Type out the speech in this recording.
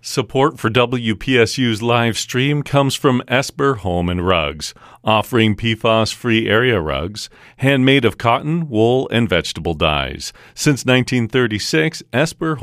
Support for WPSU's live stream comes from Esper Home and Rugs, offering PFAS-free area rugs, handmade of cotton, wool, and vegetable dyes. Since 1936, Esper